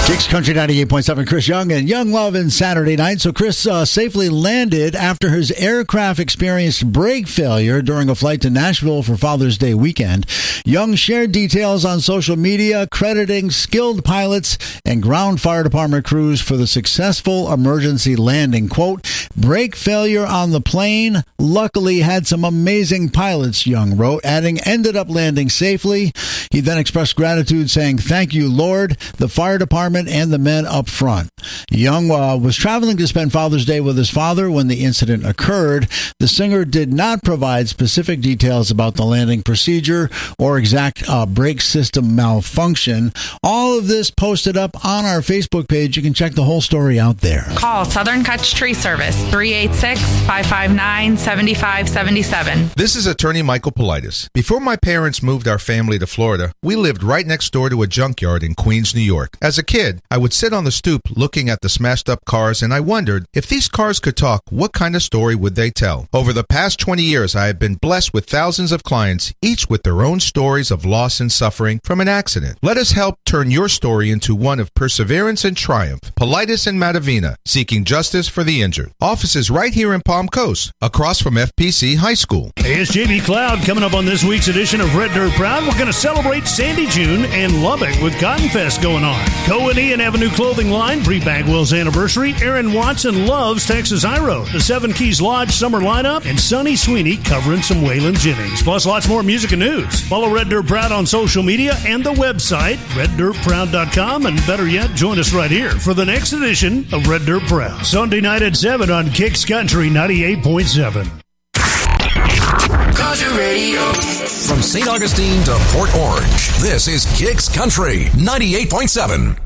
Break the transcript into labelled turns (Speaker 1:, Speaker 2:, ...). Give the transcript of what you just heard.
Speaker 1: Kicks Country 98.7, Chris Young and Young Love in Saturday night. So Chris safely landed after his aircraft experienced brake failure during a flight to Nashville for Father's Day weekend. Young shared details on social media, crediting skilled pilots and ground fire department crews for the successful emergency landing. Quote, brake failure on the plane. Luckily had some amazing pilots, Young wrote, adding, ended up landing safely. He then expressed gratitude, saying, thank you, Lord, the fire department, and the men up front. Young was traveling to spend Father's Day with his father when the incident occurred. The singer did not provide specific details about the landing procedure or exact brake system malfunction. All of this posted up on our Facebook page. You can check the whole story out there.
Speaker 2: Call Southern Kutch Tree Service, 386-559-7577.
Speaker 3: This is attorney Michael Politis. Before my parents moved our family to Florida, we lived right next door to a junkyard in Queens, New York. As a kid, I would sit on the stoop looking at the smashed up cars, and I wondered if these cars could talk, what kind of story would they tell? Over the past 20 years, I have been blessed with thousands of clients, each with their own stories of loss and suffering from an accident. Let us help turn your story into one of perseverance and triumph. Politis and Matavina, seeking justice for the injured. Offices right here in Palm Coast, across from FPC High School.
Speaker 4: Hey, it's JB Cloud coming up on this week's edition of Red Dirt Proud. We're going to celebrate Sandy June and Lubbock with Cotton Fest going on. Co&E and Avenue Clothing Line, Bree Bagwell's anniversary. Aaron Watson loves Texas High Road. The Seven Keys Lodge summer lineup, and Sonny Sweeney covering some Waylon Jennings. Plus lots more music and news. Follow Red Dirt Proud on social media and the website, reddirtproud.com. And better yet, join us right here for the next edition of Red Dirt Proud. Sunday night at 7 on Kicks Country 98.7.
Speaker 5: Country Radio.
Speaker 6: From St. Augustine to Port Orange, this is Kicks Country 98.7.